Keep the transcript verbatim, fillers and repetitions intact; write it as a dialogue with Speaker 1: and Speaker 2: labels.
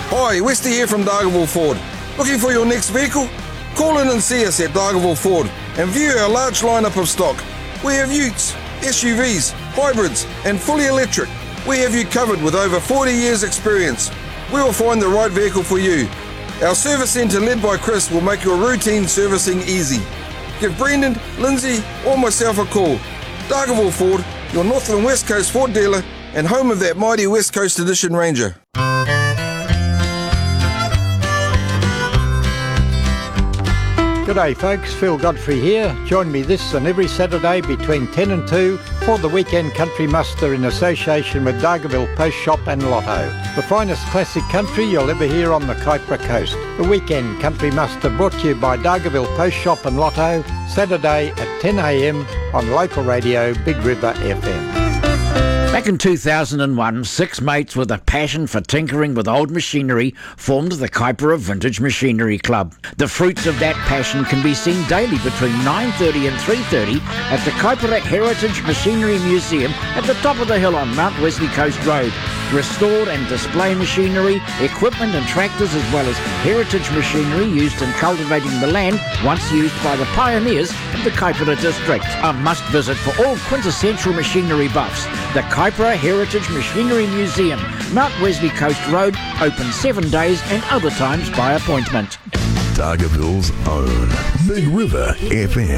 Speaker 1: Hi, Westy here from Dargaville Ford. Looking for your next vehicle? Call in and see us at Dargaville Ford and view our large lineup of stock. We have utes, S U Vs, hybrids and fully electric. We have you covered with over forty years experience. We will find the right vehicle for you. Our service centre led by Chris will make your routine servicing easy. Give Brendan, Lindsay or myself a call. Dargaville Ford, your North and West Coast Ford dealer and home of that mighty West Coast Edition Ranger.
Speaker 2: G'day folks, Phil Godfrey here. Join me this and every Saturday between ten and two for the Weekend Country Muster in association with Dargaville Post Shop and Lotto. The finest classic country you'll ever hear on the Kaipara Coast. The Weekend Country Muster brought to you by Dargaville Post Shop and Lotto, Saturday at ten a m on local radio Big River F M.
Speaker 3: Back in two thousand one, six mates with a passion for tinkering with old machinery formed the Kaipara Vintage Machinery Club. The fruits of that passion can be seen daily between nine thirty and three thirty at the Kaipara Heritage Machinery Museum at the top of the hill on Mount Wesley Coast Road. Restored and display machinery, equipment and tractors, as well as heritage machinery used in cultivating the land once used by the pioneers of the Kaipara district. A must-visit for all quintessential machinery buffs. The Kaipara Heritage Machinery Museum, Mount Wesley Coast Road, open seven days and other times by appointment.
Speaker 4: Dargaville's own Big River F M.